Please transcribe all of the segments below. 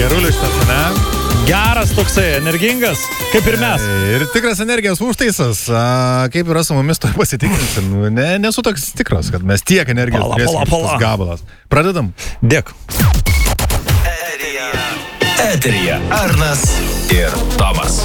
Gerulis šitas, ne? Geras toksai, energingas, kaip ir mes. Ir tikras energijos užtaisas. Kaip yra su mumis, to pasitikrinsim. Nesu toks tikras, kad mes tiek energijos turėsim šitas gabalas. Pradedam. Dėk. Eterija Arnas ir Tomas.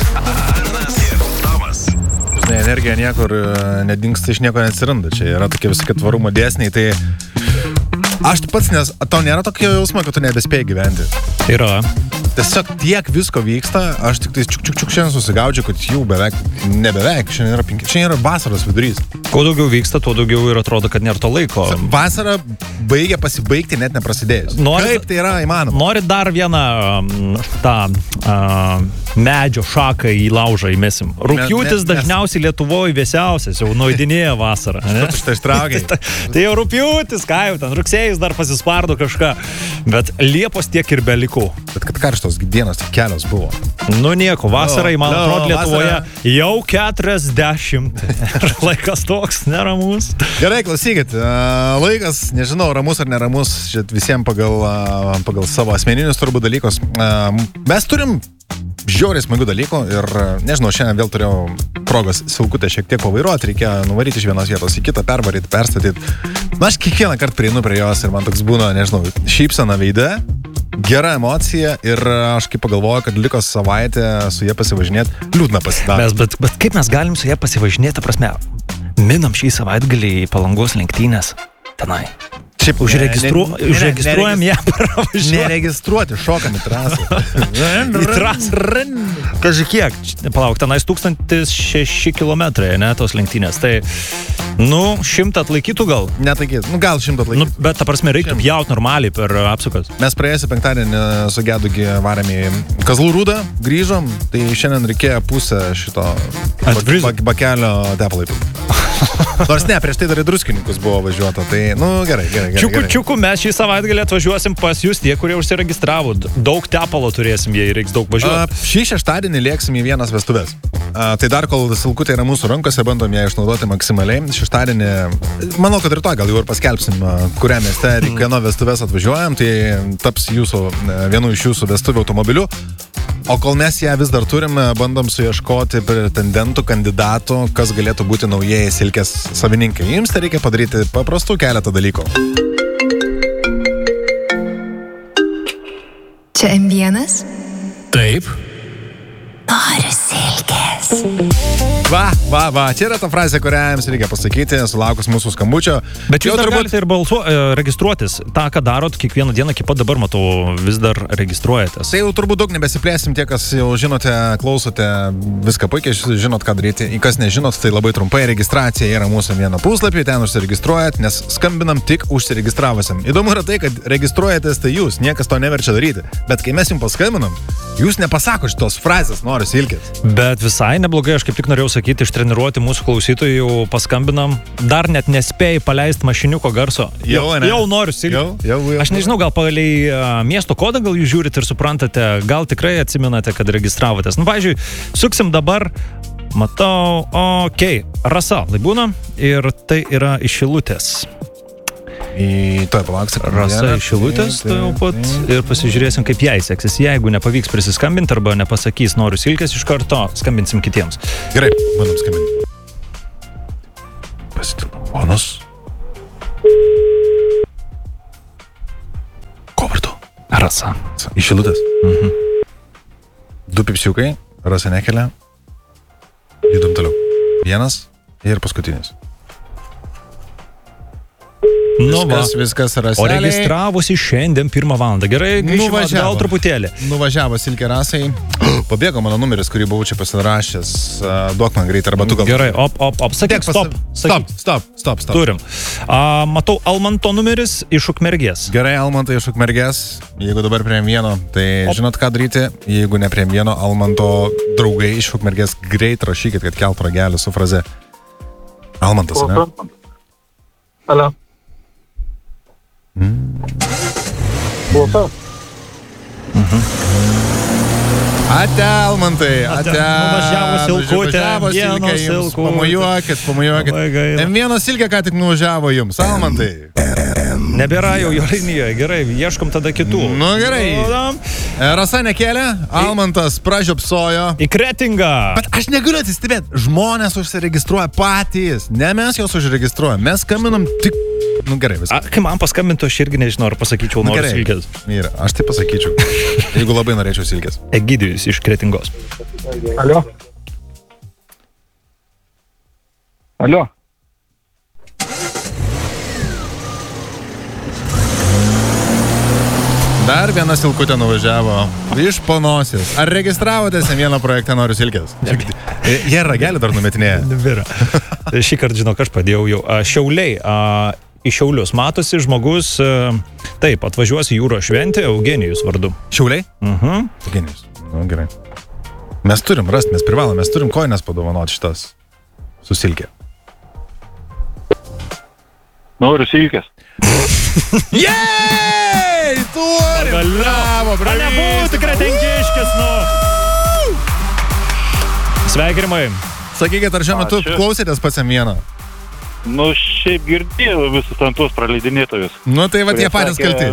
Energija niekur nedingsta, iš nieko neatsiranda. Čia yra tokie visokie tvarumo dėsniai, tai aš pats, nes tau nėra tokio jausmo, kad tu nebespėjai gyventi. Yra. Tiesiog tiek visko vyksta, aš tik tai čiuk šiandien susigaudžiu, kad jau nebeveik, šiandien yra vasaros vidurys. Kuo daugiau vyksta, tuo daugiau ir atrodo, kad nėra to laiko. Vasara baigia pasibaigti net neprasidėjus. Kaip tai yra įmanoma? Nori dar vieną medžio šaką į laužą įmesim. Rugpjūtis dažniausiai Lietuvoje vėsiausias, jau nueidinėja vasarą. Štai ištraukiai. Tai jau rugpjūtis, ką jau ten, rugsėjais dar pasispardo kažką, bet Liepos tiek ir beliko. Bet kad karštos dienos tik kelios buvo. Nu nieko, vasarai, man atrodo, Lietuvoje jau 40. Laikas toks neramus. Gerai, klausykit, laikas, nežinau, ramus ar neramus, visiems pagal savo asmeninius turbūt dalykus. Mes turim žiauriai smagių dalykų ir, nežinau, šiandien vėl turėjau progos silkutę šiek tiek pavairuoti, reikėjo nuvaryti iš vienos vietos į kitą, pervaryti, perstatyti. Na, aš kiekvieną kartą prieinu prie jos ir man toks būna, nežinau, šypsena veide, gera emocija ir aš kaip pagalvoju, kad liko savaitę su jie pasivažinėti, liūdna pasidaro. Bet kaip mes galim su jie pasivažinėti, prasme, minam šį savaitgalį į Palangos lenktynės tenai. Šiaip užregistruojam ją pravažiuoti. Neregistruoti, šokam į trasą. Į trasą. Kaži kiek? Palauk, tenais 1006 kilometrai, ne, tos lenktynės. Tai, 100 atlaikytų gal? Neatlaikytų, gal 100 atlaikytų. Bet ta prasme, reiktų pjaut normaliai per apsukas. Mes praėjusį penktadienį su Gedugi varėm į Kazlų Rūdą, grįžom, tai šiandien reikėjo pusę šito bakelio tepalai. Nors ne, prieš tai dar į Druskininkus buvo važiuota, tai, gerai. Čiuku, mes šį savaitgalį atvažiuosim pas jūs, tie, kurie užsiregistravo. Daug tepalo turėsim, jei reiks daug važiuoti. Šį šeštadienį lėksim į vienas vestuves. Tai dar kol silkutė yra mūsų rankose, bandom ją išnaudoti maksimaliai. Šeštadienį, manau, kad rytoj gal jau ir paskelbsim, kurią mieste ir kieno vestuves atvažiuojam, tai taps vienu iš jūsų vestuvių automobiliu. O kol mes ją vis dar turime, bandom suieškoti pretendentų, kandidatų, kas galėtų būti naujieji silkės savininkai. Jums tai reikia padaryti paprastų keletą dalykų. Čia M1? Taip. Noriu silkės. Va. Čia yra ta frazė, kurią jums reikia pasakyti, sulaukus mūsų skambučio. Bet jūs dar galite ir registruotis. Ta, ką darot, kiekvieną dieną, iki pat dabar, matau, vis dar registruojatės. Tai jau turbūt daug nebesiplėsim, tie, kas jau žinote, klausote, viską puikiai žinot, ką daryti. Į kas nežinot, tai labai trumpai, registracija yra mūsų vieno puslapį, ten užsiregistruojat, nes skambinam tik užsiregistravusiam. Įdomu yra tai, kad registruojatės tai jūs, niekas to neverčia daryti. Bet kai mes jums paskambinam, jūs nepasako šitos frazės, noriu silkės. Bet visai neblogai, aš kaip tik norėjau sakyti, ištreniruoti mūsų klausytojų, jau paskambinam, dar net nespėjai paleisti mašiniuko garso. Jau noriu silkės. Jau. Aš nežinau, gal pagal miesto kodą gal jūs žiūrit ir suprantate, gal tikrai atsimenate, kad registravotės. Pavyzdžiui, suksim dabar, matau, Rasa Laibūna ir tai yra iš Šilutės. Rasa iš Šilutės, tai jau pat ir pasižiūrėsim, kaip jai seksis. Jeigu nepavyks prisiskambinti arba nepasakys noriu silkės iš karto, skambinsim kitiems. Gerai, bandom skambinti. Pasitelefonas. Ko vardu? Rasa. Iš Šilutės. 2 pipsiukai, Rasa nekelia. Judam toliau. 1 ir paskutinis. Viskas Raselė. O registravosi šiandien 1 valandą. Gerai, grįžim atgal truputėlį. Nuvažiavo silkė Rasai. Pabėgo mano numeris, kurį buvau čia pasirašęs. Duok man greit, arba tu gal... Gerai, sakyk, stop. Turim. Matau, Almanto numeris iš Ukmergės. Gerai, Almanto iš Ukmergės. Jeigu dabar prie M1, tai žinot, ką daryti. Jeigu ne prie M1, Almanto draugai iš Ukmergės, greit rašykit, kad kelt ragelį su fraze Almantas, ne? Alio. Klausau. Ate, Almantai, ate. Nuvažiavo silkutė, silkė jums. Pamojuokit. M1 silkė ką tik nuvažiavo jums, Almantai. Nebėra jau jo linijoje. Gerai, ieškom tada kitų. Nu gerai. Rasa nekėlė, Almantas pražiopsojo. Į Kretingą. Bet aš negaliu atsistebėti. Žmonės užsiregistruoja patys. Ne mes juos užregistruojam. Mes skambinam tik... Nu gerai, viskas. Kai man paskambintų, aš irgi nežinau, ar pasakyčiau, noriu silkės. Ir aš tai pasakyčiau. Jeigu labai norėčiau silkės. Egidijus iš Kretingos. Alio. Alio. Dar viena silkutė nuvažiavo iš panosės. Ar registravotės į vieną projektą Noriu silkės? Jie ragelį dar numetinėja. Nebėra. Šį kartą, žinok, aš padėjau jau. Šiauliai. Į Šiaulius matosi žmogus, taip, atvažiuos į jūros šventę, Eugenijus vardu. Šiauliai? Eugenijus. Nu, gerai. Mes turim rasti, mes privalom, mes turim koinės padovanoti šitas su silkė. Noriu silkės. Jej! Turim! Bravo, bravo! Nebūtų kretingiškis, nu! Sveikinimai. Sakykit, ar šiuo metu klausėtės pats M1? Nu, šiaip girdėjau visus ant tuos praleidinėtojus. Nu, tai va tie patys kalti.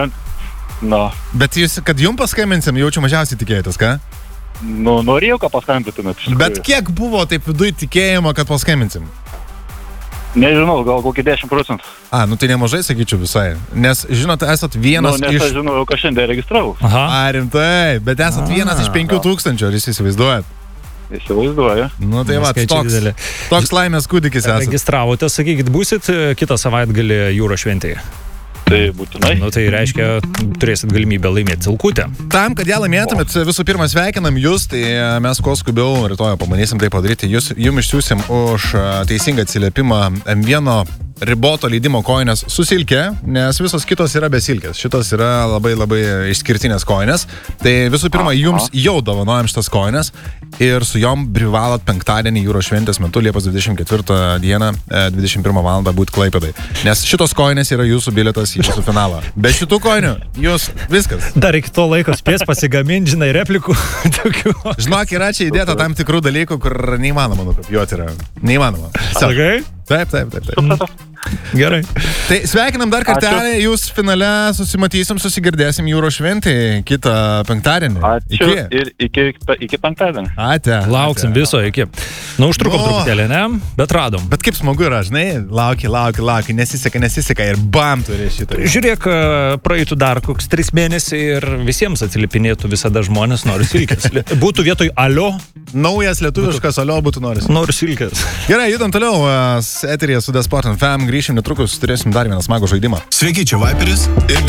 Bet jūs, kad jums paskambinsim, jaučiu mažiausiai tikėjotės, ką? Nu, norėjau, ką paskambintumėt. Bet kiek buvo taip viduj tikėjimo, kad paskambinsim? Nežinau, gal kokį 10%. Nu tai nemažai, sakyčiau, visai. Nes, žinot, esat vienas nes aš žinau, ką šiandien registravau. Rimtai, bet esat vienas iš 5,000, ar jūs įsivaizduojat? Įsivaizduoju. Nu tai va, toks laimės kūdikis esat. Registravote, sakykit, būsit kitą savaitgalį jūros šventėje? Tai būtinai. Nu tai reiškia, turėsit galimybę laimėti silkutę. Tam, kad ją laimėtumėt, visų pirma sveikinam jūs, tai mes kuo skubiau rytoj pamanysim tai padaryti. Jums išsiųsim už teisingą atsiliepimą M1 riboto leidimo koinės su silke, nes visos kitos yra be silkės. Šitos yra labai labai išskirtinės koinės. Tai visų pirma, jums jau dovanojam šitas koinės ir su jom privalot penktadienį jūros šventės metu, Liepos 24 dieną, 21 val. Būti Klaipėdai. Nes šitos koinės yra jūsų bilietas į jūsų finalą. Be šitų koinių, jūs viskas. Dar iki to laiko spės pasigaminti, žinai, replikų. Žinok, yra čia įdėta tam tikrų dalykų, kur neįmanoma nukopijuoti yra. Neįmanoma. Sakai? Taip. Gerai. Tai sveikinam dar kartelį, jūs finale susimatysim, susigirdėsim jūros šventėje kitą penktadienį. Ačiū ir iki penktadienį. Ate. Lauksim viso iki. Nu, užtrukom truputėlį, ne? Bet radom. Bet kaip smagu yra, žinai, lauki, nesiseka ir bam, turi šitą. Žiūrėk, praeitų dar koks 3 mėnesiai ir visiems atsilipinėtų visada žmonės nori silkės. Būtų vietoj alio. Naujas lietuviškas alio būtų noris. Noriu silkės. Gerai, judam toliau. Eteryje su The Sport & Fam grįšim netrukus, turėsim dar vieną smagų žaidimą. Sveiki, čia Viperis ir